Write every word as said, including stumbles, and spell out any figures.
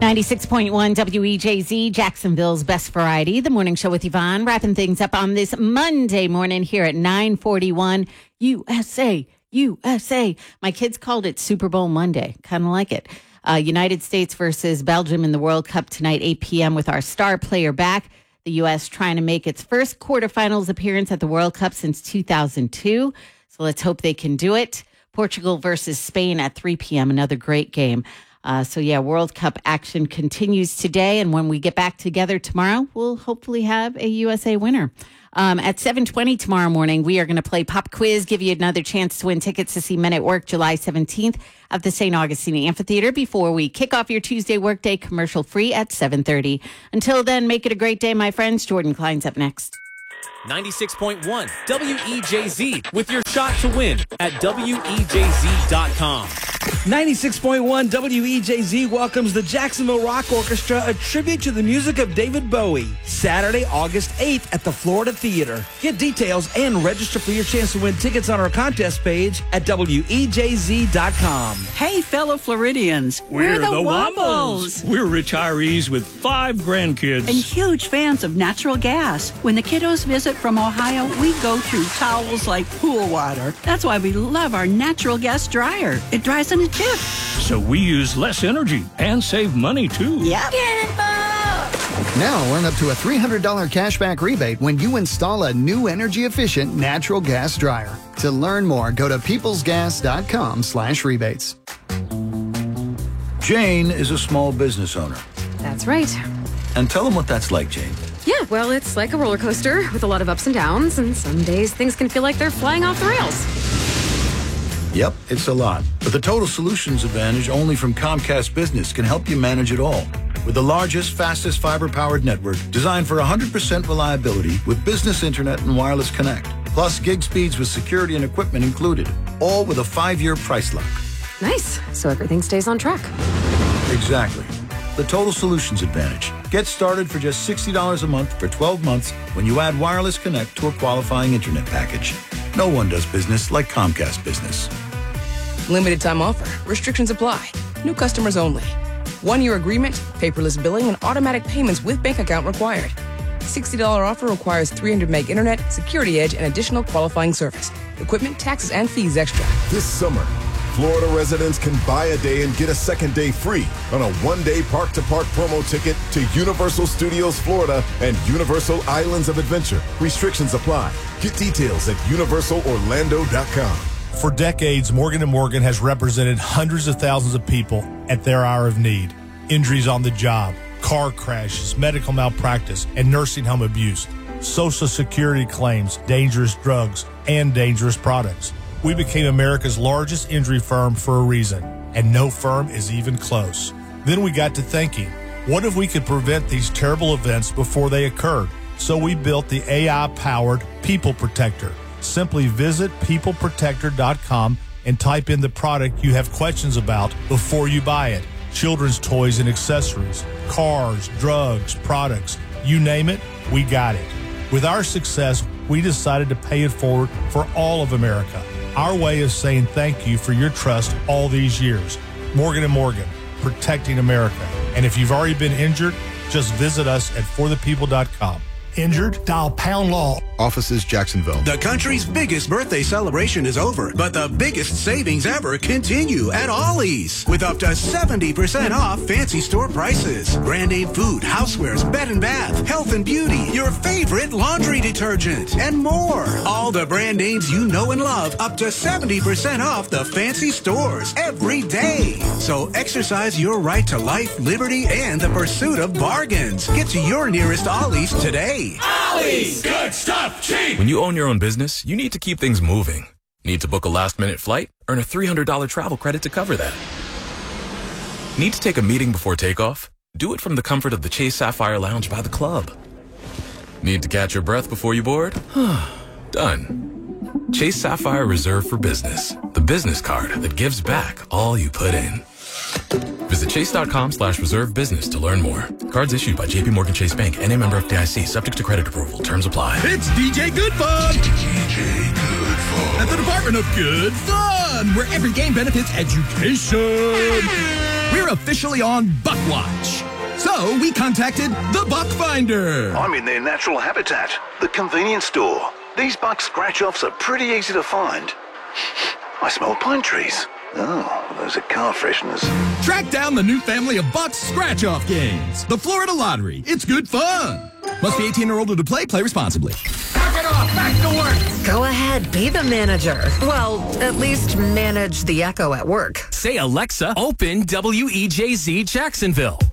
ninety-six point one W E J Z, Jacksonville's best variety. The morning show with Yvonne, wrapping things up on this Monday morning here at nine forty-one. U S A, U S A. My kids called it Super Bowl Monday. Kind of like it. Uh, United States versus Belgium in the World Cup tonight, eight p.m. with our star player back. The U S trying to make its first quarterfinals appearance at the World Cup since two thousand two. So let's hope they can do it. Portugal versus Spain at three p.m. Another great game. Uh, so, yeah, World Cup action continues today. And when we get back together tomorrow, we'll hopefully have a U S A winner. Um, at seven twenty tomorrow morning, we are going to play Pop Quiz, give you another chance to win tickets to see Men at Work July seventeenth at the Saint Augustine Amphitheater before we kick off your Tuesday workday commercial free at seven thirty. Until then, make it a great day, my friends. Jordan Klein's up next. ninety-six point one W E J Z with your shot to win at W E J Z dot com. ninety-six point one W E J Z welcomes the Jacksonville Rock Orchestra, a tribute to the music of David Bowie, Saturday, August eighth at the Florida Theater. Get details and register for your chance to win tickets on our contest page at W E J Z dot com. Hey, fellow Floridians, we're, we're the, the Wombles. We're retirees with five grandkids. And huge fans of natural gas. When the kiddos visit from Ohio, we go through towels like pool water. That's why we love our natural gas dryer. It dries in a jiff. So we use less energy and save money, too. Yep. Get involved! Now earn up to a three hundred dollars cashback rebate when you install a new energy-efficient natural gas dryer. To learn more, go to peoplesgas.com slash rebates. Jane is a small business owner. That's right. And tell them what that's like, Jane. Yeah, well, it's like a roller coaster with a lot of ups and downs, and some days things can feel like they're flying off the rails. Yep, it's a lot. But the Total Solutions Advantage only from Comcast Business can help you manage it all. With the largest, fastest fiber-powered network designed for one hundred percent reliability with business internet and wireless connect. Plus gig speeds with security and equipment included. All with a five-year price lock. Nice. So everything stays on track. Exactly. The Total Solutions Advantage. Get started for just sixty dollars a month for twelve months when you add wireless connect to a qualifying internet package. No one does business like Comcast Business. Limited time offer. Restrictions apply. New customers only. One-year agreement, paperless billing, and automatic payments with bank account required. sixty dollars offer requires three hundred meg internet, security edge, and additional qualifying service. Equipment, taxes, and fees extra. This summer, Florida residents can buy a day and get a second day free on a one-day park-to-park promo ticket to Universal Studios Florida and Universal Islands of Adventure. Restrictions apply. Get details at universal orlando dot com. For decades, Morgan and Morgan has represented hundreds of thousands of people at their hour of need. Injuries on the job, car crashes, medical malpractice, and nursing home abuse, Social Security claims, dangerous drugs, and dangerous products. We became America's largest injury firm for a reason, and no firm is even close. Then we got to thinking, what if we could prevent these terrible events before they occurred? So we built the A I-powered People Protector. Simply visit people protector dot com and type in the product you have questions about before you buy it. Children's toys and accessories, cars, drugs, products, you name it, we got it. With our success, we decided to pay it forward for all of America. Our way of saying thank you for your trust all these years. Morgan and Morgan, protecting America. And if you've already been injured, just visit us at for the people dot com. Injured? Dial pound law. Offices Jacksonville. The country's biggest birthday celebration is over, but the biggest savings ever continue at Ollie's with up to seventy percent off fancy store prices. Brand name food, housewares, bed and bath, health and beauty, your favorite laundry detergent, and more. All the brand names you know and love, up to seventy percent off the fancy stores every day. So exercise your right to life, liberty, and the pursuit of bargains. Get to your nearest Ollie's today. Ollie's, good stuff, cheap! When you own your own business, you need to keep things moving. Need to book a last-minute flight? Earn a three hundred dollars travel credit to cover that. Need to take a meeting before takeoff? Do it from the comfort of the Chase Sapphire Lounge by the club. Need to catch your breath before you board? Done. Chase Sapphire Reserve for Business, the business card that gives back all you put in. Visit chase.com slash reserve business to learn more. Cards issued by J P Morgan Chase Bank, N A member F D I C, subject to credit approval. Terms apply. It's D J Good Fun! D J Good Fun! At the Department of Good Fun, where every game benefits education. We're officially on Buck Watch. So we contacted the Buck Finder. I'm in their natural habitat, the convenience store. These buck scratch-offs are pretty easy to find. I smell pine trees. Oh, those are car fresheners. Track down the new family of Buck's scratch-off games. The Florida Lottery. It's good fun. Must be eighteen or older to play. Play responsibly. Knock it off. Back to work. Go ahead. Be the manager. Well, at least manage the echo at work. Say, Alexa, open W E J Z Jacksonville.